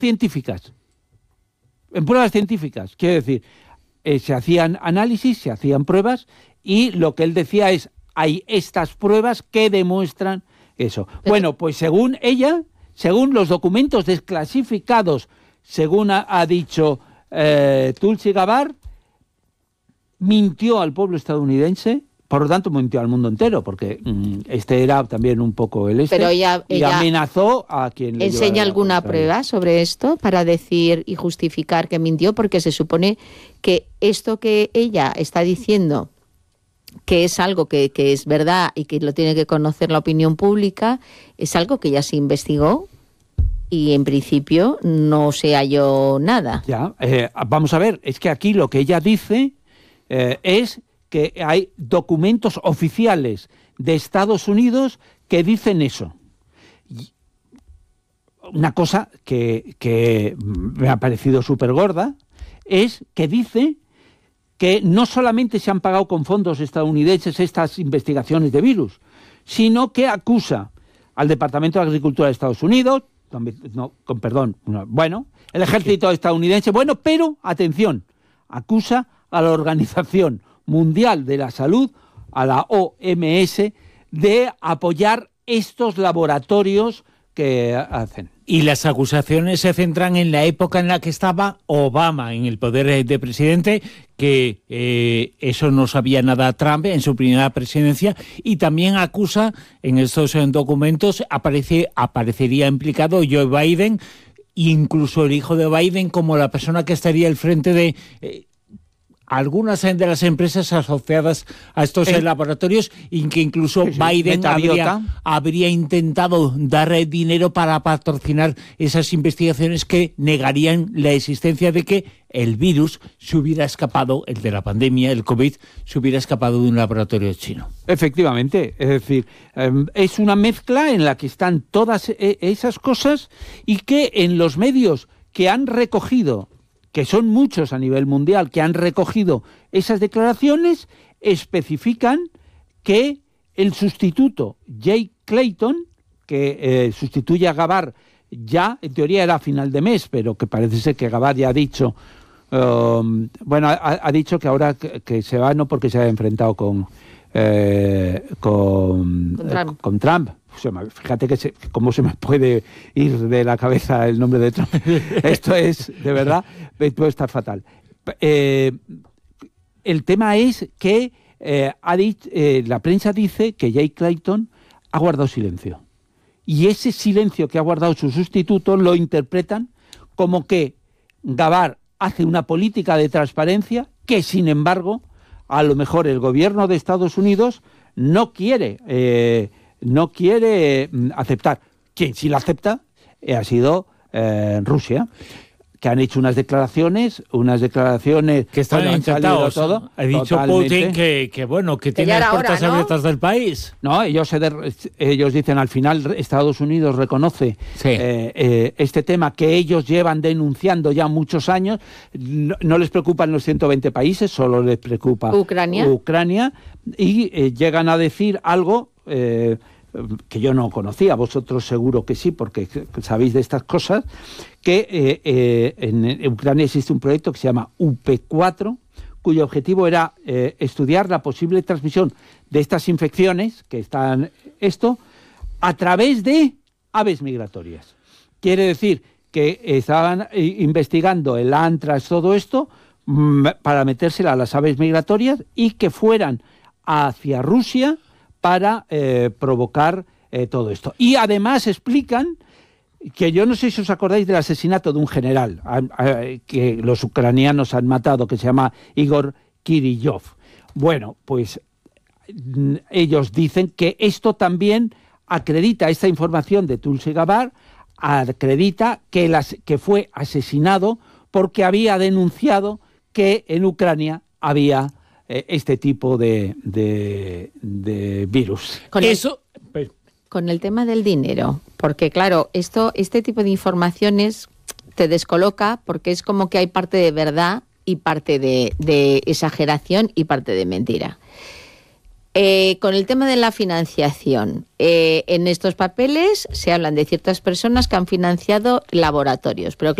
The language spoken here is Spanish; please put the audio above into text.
científicas. En pruebas científicas. Quiero decir, se hacían análisis, se hacían pruebas, y lo que él decía es, hay estas pruebas que demuestran eso. Bueno, pues según ella, según los documentos desclasificados, según ha dicho Tulsi Gabbard, mintió al pueblo estadounidense, por lo tanto mintió al mundo entero, porque este era también un poco el Pero ella amenazó a quien le ¿enseña alguna prueba sobre esto para decir y justificar que mintió? Porque se supone que esto que ella está diciendo, que es algo que es verdad y que lo tiene que conocer la opinión pública, es algo que ya se investigó y en principio no se halló nada. Ya, vamos a ver, es que aquí lo que ella dice es que hay documentos oficiales de Estados Unidos que dicen eso. Y una cosa que me ha parecido súper gorda es que dice que no solamente se han pagado con fondos estadounidenses estas investigaciones de virus, sino que acusa al Departamento de Agricultura de Estados Unidos, el ejército estadounidense, pero, atención, acusa a la Organización Mundial de la Salud, a la OMS, de apoyar estos laboratorios que hacen. Y las acusaciones se centran en la época en la que estaba Obama en el poder de presidente, que eso no sabía nada Trump en su primera presidencia, y también acusa, en estos documentos, aparecería implicado Joe Biden, incluso el hijo de Biden, como la persona que estaría al frente de algunas de las empresas asociadas a estos laboratorios, y que incluso Biden habría intentado dar dinero para patrocinar esas investigaciones que negarían la existencia de que el virus se hubiera escapado, el de la pandemia, el COVID, se hubiera escapado de un laboratorio chino. Efectivamente, es decir, es una mezcla en la que están todas esas cosas, y que en los medios que han recogido, que son muchos a nivel mundial, que han recogido esas declaraciones, especifican que el sustituto, Jay Clayton, que sustituye a Gabbard ya, en teoría era a final de mes, pero que parece ser que Gabbard ya ha dicho, ha dicho que ahora que se va, no porque se haya enfrentado con Trump. Fíjate que cómo se me puede ir de la cabeza el nombre de Trump. Esto es, de verdad, puede estar fatal. El tema es que la prensa dice que Jay Clayton ha guardado silencio. Y ese silencio que ha guardado su sustituto lo interpretan como que Gabbard hace una política de transparencia que, sin embargo, a lo mejor el gobierno de Estados Unidos no quiere aceptar. Quien sí la acepta ha sido Rusia, que han hecho unas declaraciones que están encantados. Todo, ha dicho Putin que tiene las puertas abiertas del país. No, ellos dicen, al final Estados Unidos reconoce este tema que ellos llevan denunciando ya muchos años. No les preocupan los 120 países, solo les preocupa Ucrania, y llegan a decir algo que yo no conocía, vosotros seguro que sí, porque sabéis de estas cosas, que en Ucrania existe un proyecto que se llama UP4, cuyo objetivo era estudiar la posible transmisión de estas infecciones, que están a través de aves migratorias. Quiere decir que estaban investigando el antrax, todo esto, para metérsela a las aves migratorias y que fueran hacia Rusia para provocar todo esto. Y además explican que, yo no sé si os acordáis del asesinato de un general que los ucranianos han matado, que se llama Igor Kirillov. Bueno, pues ellos dicen que esto también acredita, esta información de Tulsi Gabbard, acredita que fue asesinado porque había denunciado que en Ucrania había este tipo de virus. Con el tema del dinero, porque claro, este tipo de informaciones te descoloca, porque es como que hay parte de verdad y parte de exageración y parte de mentira. Con el tema de la financiación, en estos papeles se hablan de ciertas personas que han financiado laboratorios, pero